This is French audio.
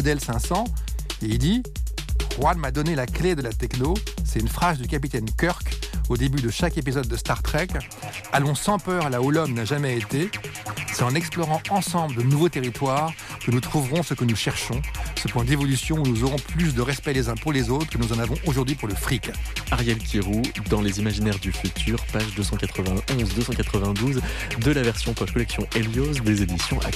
modèle 500, et il dit « Juan m'a donné la clé de la techno ». C'est une phrase du capitaine Kirk au début de chaque épisode de Star Trek. Allons sans peur là où l'homme n'a jamais été. C'est en explorant ensemble de nouveaux territoires que nous trouverons ce que nous cherchons, ce point d'évolution où nous aurons plus de respect les uns pour les autres que nous en avons aujourd'hui pour le fric. Ariel Kirou, dans Les Imaginaires du futur, page 291-292 de la version poche collection Helios des éditions